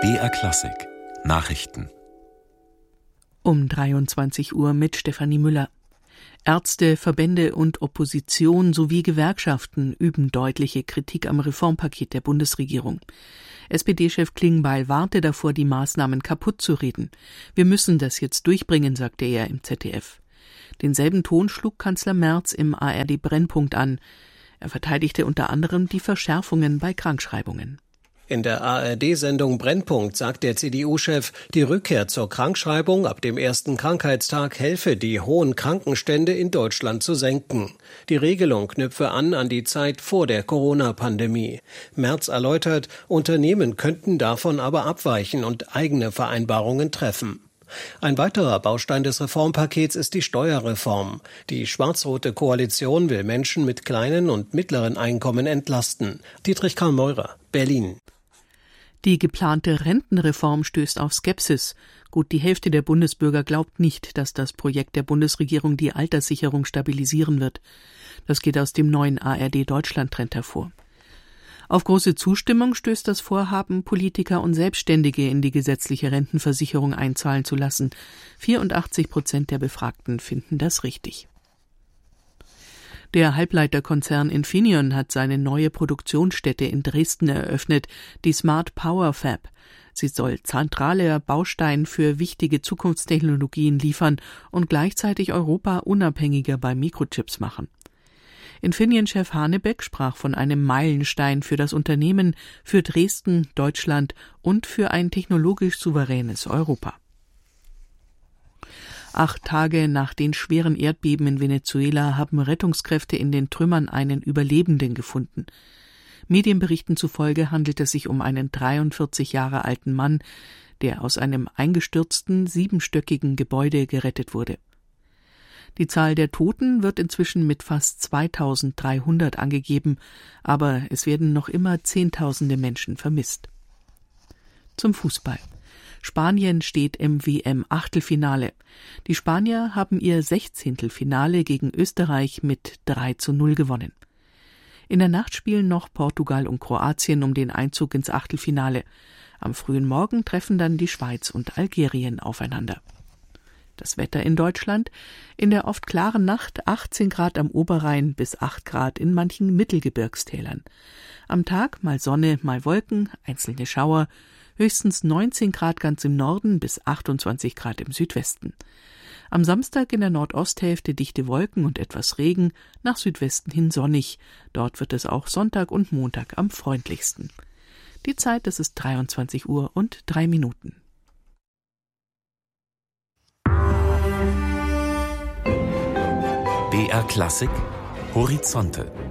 BR Klassik Nachrichten um 23 Uhr mit Stefanie Müller. Ärzte, Verbände und Opposition sowie Gewerkschaften üben deutliche Kritik am Reformpaket der Bundesregierung. SPD-Chef Klingbeil warnte davor, die Maßnahmen kaputt zu reden. Wir müssen das jetzt durchbringen, sagte er im ZDF. Denselben Ton schlug Kanzler Merz im ARD-Brennpunkt an. Er verteidigte unter anderem die Verschärfungen bei Krankschreibungen. In der ARD-Sendung Brennpunkt sagt der CDU-Chef, die Rückkehr zur Krankschreibung ab dem ersten Krankheitstag helfe, die hohen Krankenstände in Deutschland zu senken. Die Regelung knüpfe an die Zeit vor der Corona-Pandemie. Merz erläutert, Unternehmen könnten davon aber abweichen und eigene Vereinbarungen treffen. Ein weiterer Baustein des Reformpakets ist die Steuerreform. Die schwarz-rote Koalition will Menschen mit kleinen und mittleren Einkommen entlasten. Dietrich Karl Meurer, Berlin. Die geplante Rentenreform stößt auf Skepsis. Gut die Hälfte der Bundesbürger glaubt nicht, dass das Projekt der Bundesregierung die Alterssicherung stabilisieren wird. Das geht aus dem neuen ARD-Deutschland-Trend hervor. Auf große Zustimmung stößt das Vorhaben, Politiker und Selbstständige in die gesetzliche Rentenversicherung einzahlen zu lassen. 84% der Befragten finden das richtig. Der Halbleiterkonzern Infineon hat seine neue Produktionsstätte in Dresden eröffnet, die Smart Power Fab. Sie soll zentraler Baustein für wichtige Zukunftstechnologien liefern und gleichzeitig Europa unabhängiger bei Mikrochips machen. Infineon-Chef Hanebeck sprach von einem Meilenstein für das Unternehmen, für Dresden, Deutschland und für ein technologisch souveränes Europa. 8 Tage nach den schweren Erdbeben in Venezuela haben Rettungskräfte in den Trümmern einen Überlebenden gefunden. Medienberichten zufolge handelt es sich um einen 43 Jahre alten Mann, der aus einem eingestürzten 7-stöckigen Gebäude gerettet wurde. Die Zahl der Toten wird inzwischen mit fast 2300 angegeben, aber es werden noch immer Zehntausende Menschen vermisst. Zum Fußball. Spanien steht im WM-Achtelfinale. Die Spanier haben ihr 16. Finale gegen Österreich mit 3:0 gewonnen. In der Nacht spielen noch Portugal und Kroatien um den Einzug ins Achtelfinale. Am frühen Morgen treffen dann die Schweiz und Algerien aufeinander. Das Wetter in Deutschland: in der oft klaren Nacht 18 Grad am Oberrhein bis 8 Grad in manchen Mittelgebirgstälern. Am Tag mal Sonne, mal Wolken, einzelne Schauer, höchstens 19 Grad ganz im Norden bis 28 Grad im Südwesten. Am Samstag in der Nordosthälfte dichte Wolken und etwas Regen, nach Südwesten hin sonnig. Dort wird es auch Sonntag und Montag am freundlichsten. Die Zeit, das ist 23 Uhr und 3 Minuten. BR Klassik Horizonte